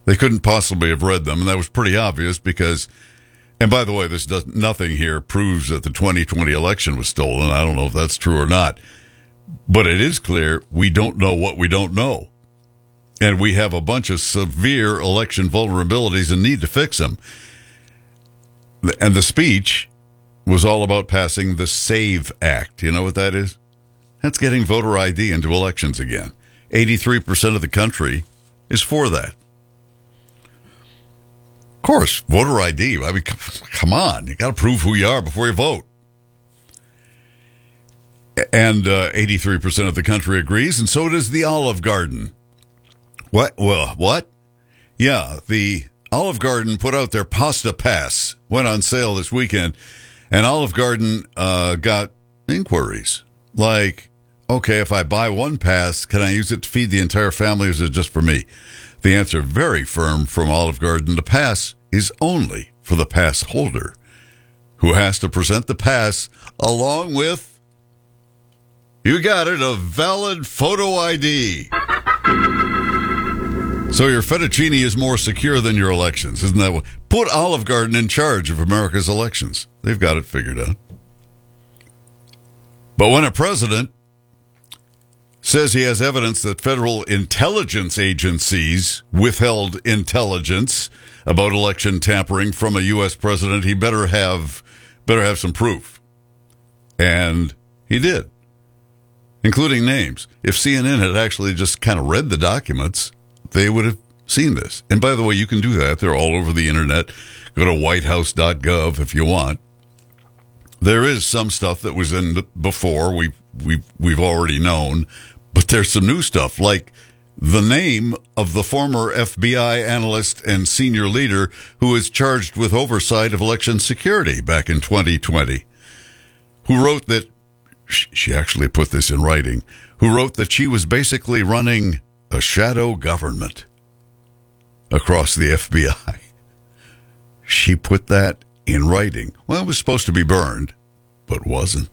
They couldn't possibly have read them, and that was pretty obvious because, and by the way, nothing here proves that the 2020 election was stolen. I don't know if that's true or not, but it is clear we don't know what we don't know. And we have a bunch of severe election vulnerabilities and need to fix them. And the speech was all about passing the SAVE Act. You know what that is? That's getting voter ID into elections again. 83% of the country is for that. Of course, voter ID. I mean, come on. You got to prove who you are before you vote. And 83% of the country agrees, and so does the Olive Garden. What? Well, what? Yeah, the Olive Garden put out their Pasta Pass. Went on sale this weekend, and Olive Garden got inquiries. Like, okay, if I buy one pass, can I use it to feed the entire family, or is it just for me? The answer, very firm from Olive Garden, the pass is only for the pass holder, who has to present the pass along with, you got it, a valid photo ID. So your fettuccine is more secure than your elections, isn't that what? Put Olive Garden in charge of America's elections. They've got it figured out. But when a president says he has evidence that federal intelligence agencies withheld intelligence about election tampering from a U.S. president, he better have some proof. And he did, including names. If CNN had actually just kind of read the documents, they would have seen this. And by the way, you can do that. They're all over the internet. Go to whitehouse.gov if you want. There is some stuff that was in before we've already known, but there's some new stuff, like the name of the former FBI analyst and senior leader who was charged with oversight of election security back in 2020, who wrote that, she actually put this in writing, who wrote that she was basically running a shadow government across the FBI. She put that in writing. Well, it was supposed to be burned, but wasn't.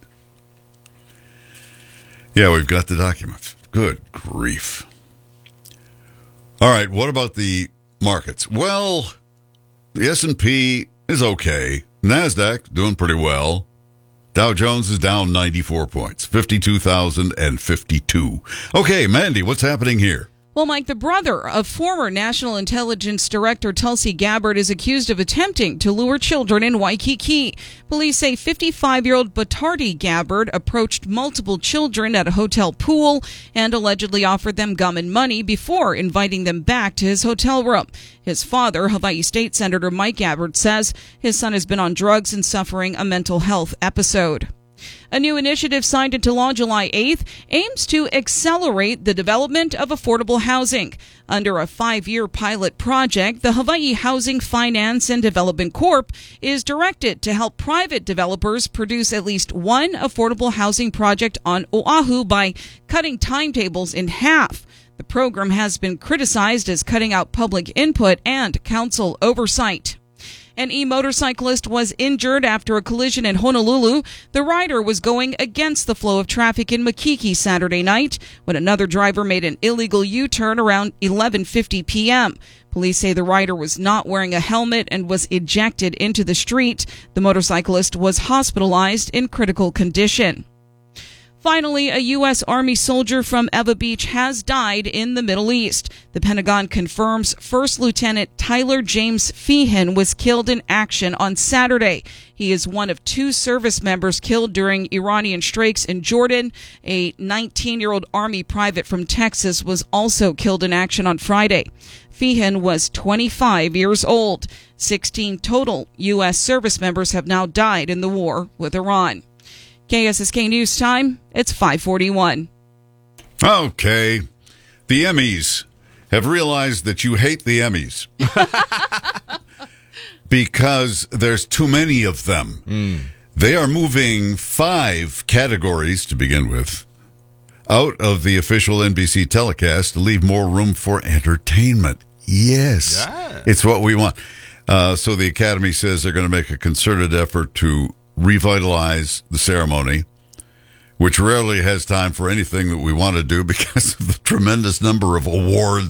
Yeah, we've got the documents. Good grief. All right, what about the markets? Well, the S&P is okay. NASDAQ doing pretty well. Dow Jones is down 94 points, 52,052. Okay, Mandy, what's happening here? Well, Mike, the brother of former National Intelligence Director Tulsi Gabbard is accused of attempting to lure children in Waikiki. Police say 55-year-old Batardi Gabbard approached multiple children at a hotel pool and allegedly offered them gum and money before inviting them back to his hotel room. His father, Hawaii State Senator Mike Gabbard, says his son has been on drugs and suffering a mental health episode. A new initiative signed into law July 8th aims to accelerate the development of affordable housing. Under a 5-year pilot project, the Hawaii Housing Finance and Development Corp is directed to help private developers produce at least one affordable housing project on Oahu by cutting timetables in half. The program has been criticized as cutting out public input and council oversight. An e-motorcyclist was injured after a collision in Honolulu. The rider was going against the flow of traffic in Makiki Saturday night when another driver made an illegal U-turn around 11:50 p.m. Police say the rider was not wearing a helmet and was ejected into the street. The motorcyclist was hospitalized in critical condition. Finally, a U.S. Army soldier from Eva Beach has died in the Middle East. The Pentagon confirms First Lieutenant Tyler James Feehan was killed in action on Saturday. He is one of 2 service members killed during Iranian strikes in Jordan. A 19-year-old Army private from Texas was also killed in action on Friday. Feehan was 25 years old. 16 total U.S. service members have now died in the war with Iran. KSSK News Time, it's 5:41. Okay. The Emmys have realized that you hate the Emmys because there's too many of them. They are moving 5 categories, to begin with, out of the official NBC telecast to leave more room for entertainment. Yes. It's what we want. So the Academy says they're going to make a concerted effort to revitalize the ceremony, which rarely has time for anything that we want to do because of the tremendous number of awards